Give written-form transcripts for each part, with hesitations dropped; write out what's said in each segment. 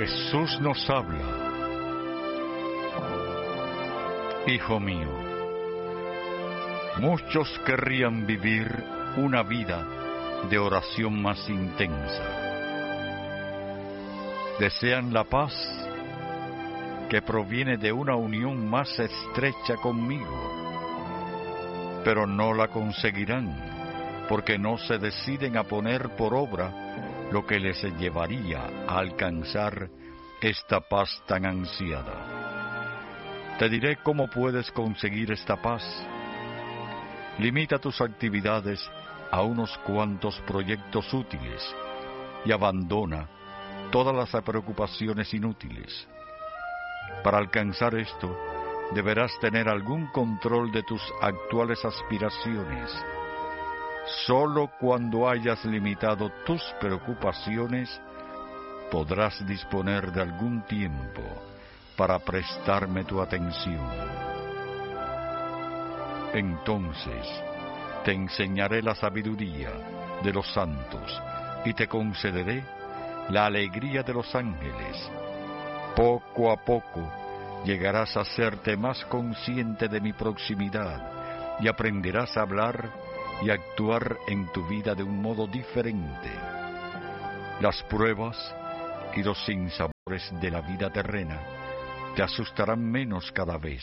Jesús nos habla: Hijo mío, muchos querrían vivir una vida de oración más intensa. Desean la paz que proviene de una unión más estrecha conmigo, pero no la conseguirán porque no se deciden a poner por obra lo que les llevaría a alcanzar esta paz tan ansiada. Te diré cómo puedes conseguir esta paz. Limita tus actividades a unos cuantos proyectos útiles y abandona todas las preocupaciones inútiles. Para alcanzar esto, deberás tener algún control de tus actuales aspiraciones. Solo cuando hayas limitado tus preocupaciones, podrás disponer de algún tiempo para prestarme tu atención. Entonces, te enseñaré la sabiduría de los santos y te concederé la alegría de los ángeles. Poco a poco llegarás a hacerte más consciente de mi proximidad y aprenderás a hablar y actuar en tu vida de un modo diferente. Las pruebas y los sinsabores de la vida terrena te asustarán menos cada vez.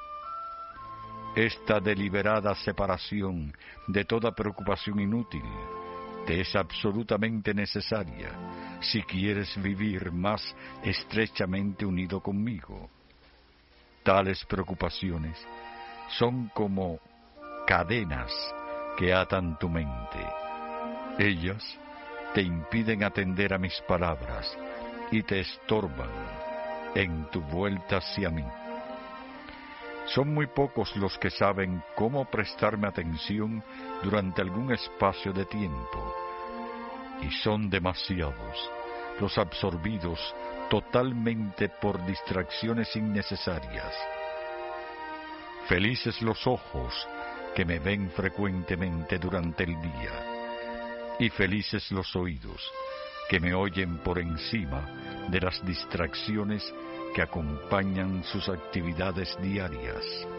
Esta deliberada separación de toda preocupación inútil te es absolutamente necesaria si quieres vivir más estrechamente unido conmigo. Tales preocupaciones son como cadenas que atan tu mente. Ellas te impiden atender a mis palabras y te estorban en tu vuelta hacia mí. Son muy pocos los que saben cómo prestarme atención durante algún espacio de tiempo, y son demasiados los absorbidos totalmente por distracciones innecesarias. Felices los ojos que me ven frecuentemente durante el día, y felices los oídos que me oyen por encima de las distracciones que acompañan sus actividades diarias.